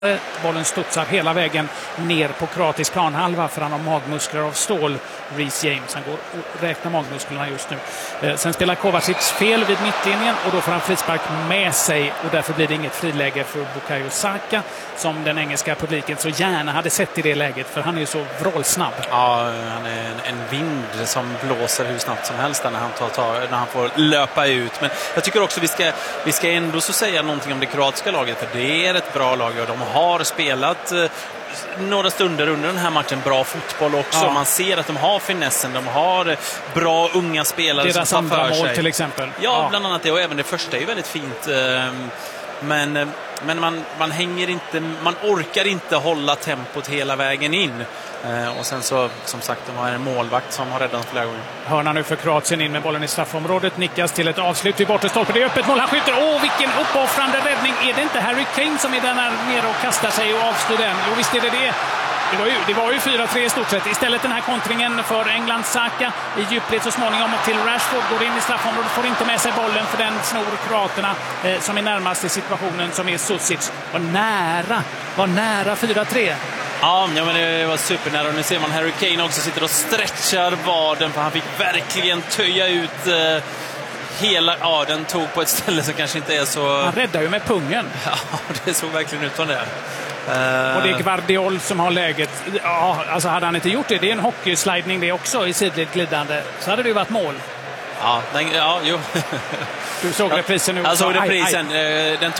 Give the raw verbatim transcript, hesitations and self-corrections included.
Bollen studsar hela vägen ner på kroatisk planhalva för han har magmuskler av stål. Reece James, han går och räknar magmusklerna just nu. Eh, sen spelar Kovacic fel vid mittlinjen och då får han frispark med sig och därför blir det inget friläge för Bukayo Saka som den engelska publiken så gärna hade sett i det läget för han är ju så vrålsnabb. Ja, han är en, en vind som blåser hur snabbt som helst när han, tar, tar, när han får löpa ut. Men jag tycker också vi ska, vi ska ändå så säga någonting om det kroatiska laget för det är ett bra lag och de har spelat eh, några stunder under den här matchen bra fotboll också. Ja. Man ser att de har finessen, de har bra unga spelare deras som tar för andra mål sig. Till exempel. Ja, ja, bland annat det och även det första är ju väldigt fint. Men, men man, man hänger inte, man orkar inte hålla tempot hela vägen in. Och sen så, som sagt, de har en målvakt som har räddat flera gånger. Hörna nu för Kroatien in med bollen i straffområdet. Nickas till ett avslut vid bortestolpen. Det är öppet mål. Han skjuter. Åh, vilken uppoffrande räddning. Är det inte Harry Kane som är där nere och kastar sig och avstår den? Jo, visst är det det. Det var ju, det var ju fyra tre i stort sett. Istället den här kontringen för England. Saka i djupled så småningom till Rashford. Går in i straffområdet. Får inte med sig bollen för den snor kroaterna eh, som är närmast i situationen som är Susic. Var nära. Var nära fyra tre. Ja, men det var supernära. Och nu ser man Harry Kane också sitter och stretchar vaden för han fick verkligen töja ut eh, hela... Ja, den tog på ett ställe som kanske inte är så... Han räddar ju med pungen. Ja, det såg verkligen ut som det. Uh... Och det är Gvardiol som har läget. Ja, alltså hade han inte gjort det, det är en hockeyslidning det också i sidled glidande, så hade det ju varit mål. Ja, den, ja jo. Du såg reprisen nu. Jag såg reprisen. Den